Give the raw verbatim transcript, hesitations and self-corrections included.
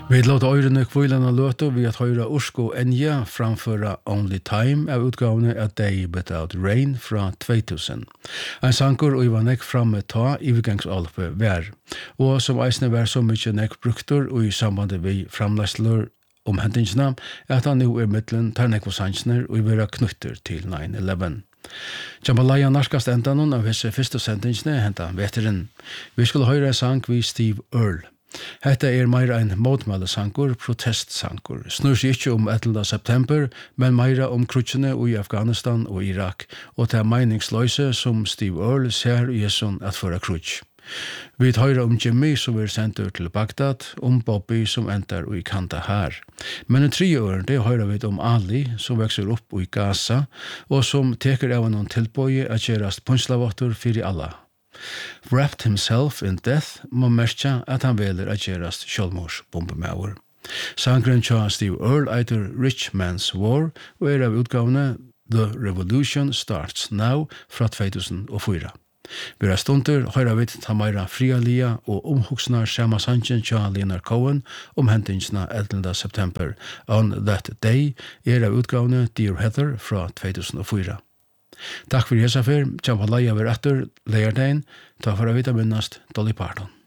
Vi låter øyrene kvillarna løte ved at høyre Ursko Enja framføra Only Time av utgavene A Day Without Rain fra två tusen. En sankur og var nekk framme ta ivergangsalpe vær, og som eisne var så mykje nekk bruktor og i samband vi framleisler om hendingsna, at han nu er middelen tar nekk sangsner og vera knutter til nine eleven. Jambalaya narskast endanon av hese fyrste sendingsne henta veteren. Vi skulle høyre en sang vi Steve Earle. Hetta er meira ein mótmælasangur, protestsangur. Snur seg ikkje om ellevte september, men meira om krutsjene i Afghanistan og Irak, og det er meiningsløse som Steve Earle ser i Jesun at føra krutsj. Vi høyrer om Jimmy som er sendt ut til Bagdad, om Bobby som enter i Kandahar. Men i tre år det høyrer vi om Ali som vekser opp i Gaza, og som teker av noen tilbøye at gjerast punslavotter fyrir Allah. Wrapped himself in death må merkja at han veler at gjerast sjálvmordsbombemauer. Sangren tja Steve Earle eitur Rich Man's War og er av utgavene The Revolution Starts Now fra två tusen og fyra. Vira stunder høyra vi ta meira frialia og omhugsnar sama sanchen tja Leonard Cohen om hendingsna ellevte september. On That Day er av utgavene Dear Heather fra två tusen og fyra. Takk for Jesafer, Jambalaya ver etter, leierdein, ta for å vite minnast Dolly Parton.